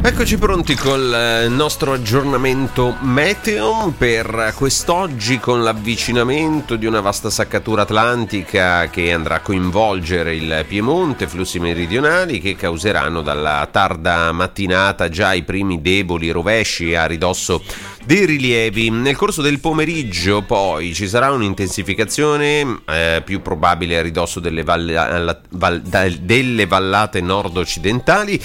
Eccoci pronti col nostro aggiornamento meteo per quest'oggi, con l'avvicinamento di una vasta saccatura atlantica che andrà a coinvolgere il Piemonte, flussi meridionali che causeranno dalla tarda mattinata già i primi deboli rovesci a ridosso dei rilievi. Nel corso del pomeriggio poi ci sarà un'intensificazione più probabile a ridosso delle vallate nord-occidentali,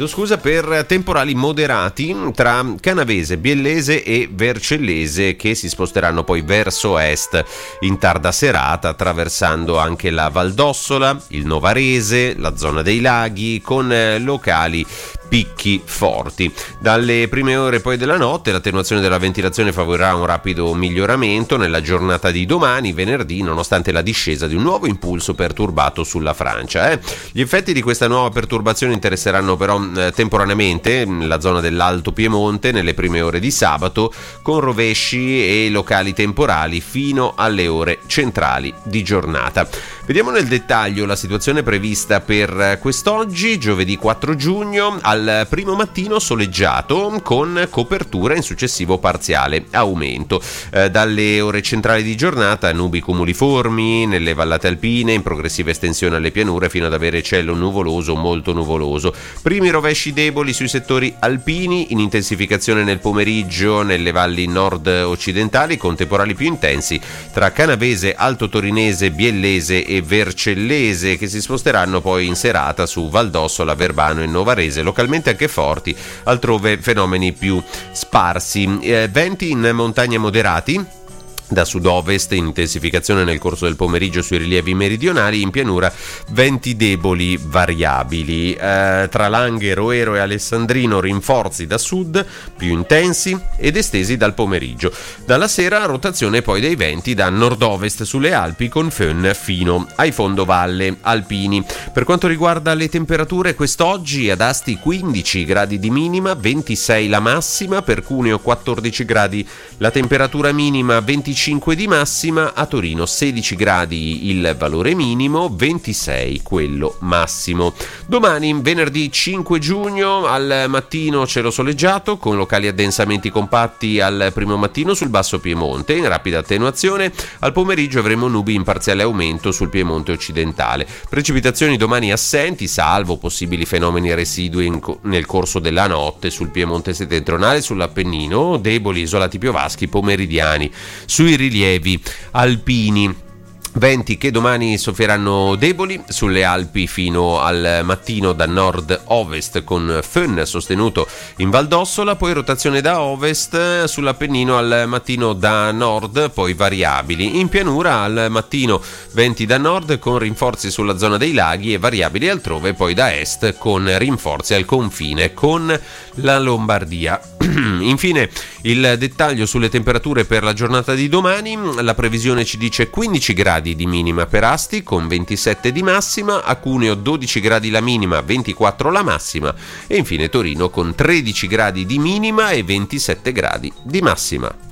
per temporali moderati tra Canavese, Biellese e Vercellese, che si sposteranno poi verso est in tarda serata, attraversando anche la Valdossola, il Novarese, la zona dei laghi, con locali picchi forti. Dalle prime ore poi della notte l'attenuazione della ventilazione favorirà un rapido miglioramento nella giornata di domani, venerdì, nonostante la discesa di un nuovo impulso perturbato sulla Francia. Gli effetti di questa nuova perturbazione interesseranno però temporaneamente la zona dell'Alto Piemonte nelle prime ore di sabato, con rovesci e locali temporali fino alle ore centrali di giornata. Vediamo nel dettaglio la situazione prevista per quest'oggi, giovedì 4 giugno, al primo mattino soleggiato con copertura in successivo parziale aumento. Dalle ore centrali di giornata nubi cumuliformi nelle vallate alpine, in progressiva estensione alle pianure fino ad avere cielo nuvoloso, molto nuvoloso. Primi rovesci deboli sui settori alpini, in intensificazione nel pomeriggio nelle valli nord-occidentali, con temporali più intensi tra Canavese, Alto Torinese, Biellese e Vercellese, che si sposteranno poi in serata su Valdossola, Verbano e Novarese, localmente anche forti, altrove fenomeni più sparsi. Venti in montagna moderati da sud-ovest, in intensificazione nel corso del pomeriggio sui rilievi meridionali, in pianura venti deboli variabili. Tra Langhe, Roero e Alessandrino rinforzi da sud, più intensi ed estesi dal pomeriggio. Dalla sera rotazione poi dei venti da nord-ovest sulle Alpi, con fön fino ai fondovalle alpini. Per quanto riguarda le temperature, quest'oggi ad Asti 15 gradi di minima, 26 la massima, per Cuneo 14 gradi la temperatura minima, 25 di massima, a Torino 16 gradi il valore minimo, 26 quello massimo. Domani, venerdì 5 giugno, al mattino cielo soleggiato con locali addensamenti compatti al primo mattino sul basso Piemonte, in rapida attenuazione. Al pomeriggio avremo nubi in parziale aumento sul Piemonte occidentale. Precipitazioni domani assenti, salvo possibili fenomeni residui nel corso della notte sul Piemonte settentrionale e sull'Appennino, deboli isolati piovaschi pomeridiani sui rilievi alpini. Venti che domani soffieranno deboli sulle Alpi fino al mattino da nord-ovest, con fön sostenuto in Valdossola, poi rotazione da ovest sull'Appennino al mattino da nord, poi variabili. In pianura al mattino venti da nord con rinforzi sulla zona dei laghi e variabili altrove, poi da est con rinforzi al confine con la Lombardia. Infine il dettaglio sulle temperature per la giornata di domani. La previsione ci dice 15 gradi di minima per Asti con 27 di massima, a Cuneo 12 gradi la minima, 24 la massima, e infine Torino con 13 gradi di minima e 27 gradi di massima.